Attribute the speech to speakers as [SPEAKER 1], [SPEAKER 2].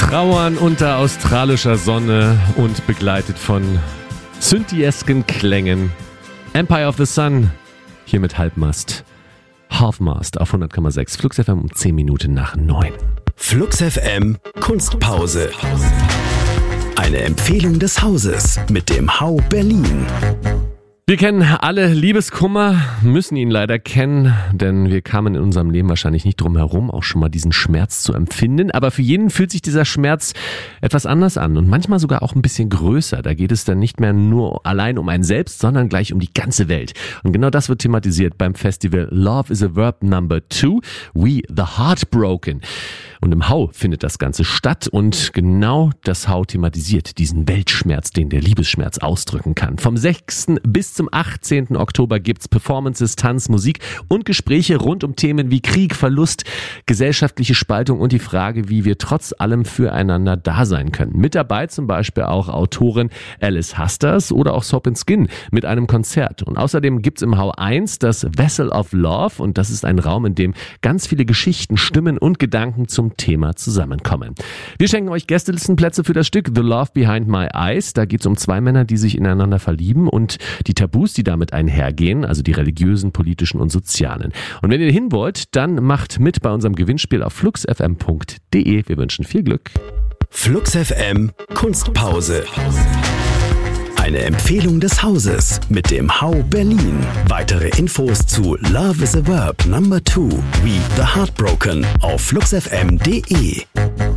[SPEAKER 1] Trauern unter australischer Sonne und begleitet von synthiesken Klängen. Empire of the Sun, hier mit Halbmast. Halfmast auf 100,6. Flux FM um 10 Minuten nach 9.
[SPEAKER 2] Flux FM Kunstpause. Eine Empfehlung des Hauses mit dem Hau Berlin.
[SPEAKER 1] Wir kennen alle Liebeskummer, müssen ihn leider kennen, denn wir kamen in unserem Leben wahrscheinlich nicht drum herum, auch schon mal diesen Schmerz zu empfinden. Aber für jeden fühlt sich dieser Schmerz etwas anders an und manchmal sogar auch ein bisschen größer. Da geht es dann nicht mehr nur allein um einen selbst, sondern gleich um die ganze Welt. Und genau das wird thematisiert beim Festival Love is a Verb No. 2, We the Heartbroken. Und im Hau findet das Ganze statt und genau das Hau thematisiert diesen Weltschmerz, den der Liebesschmerz ausdrücken kann. Vom 6. bis zum 18. Oktober gibt's Performances, Tanz, Musik und Gespräche rund um Themen wie Krieg, Verlust, gesellschaftliche Spaltung und die Frage, wie wir trotz allem füreinander da sein können. Mit dabei zum Beispiel auch Autorin Alice Hasters oder auch Soap & Skin mit einem Konzert. Und außerdem gibt's im Hau 1 das Vessel of Love und das ist ein Raum, in dem ganz viele Geschichten, Stimmen und Gedanken zum Thema zusammenkommen. Wir schenken euch Gästelistenplätze für das Stück The Love Behind My Eyes. Da geht es um zwei Männer, die sich ineinander verlieben und die Tabus, die damit einhergehen, also die religiösen, politischen und sozialen. Und wenn ihr hin wollt, dann macht mit bei unserem Gewinnspiel auf fluxfm.de. Wir wünschen viel Glück.
[SPEAKER 2] Flux FM Kunstpause. Eine Empfehlung des Hauses mit dem Hau Berlin. Weitere Infos zu Love is a Verb No. 2, We the Heartbroken auf fluxfm.de.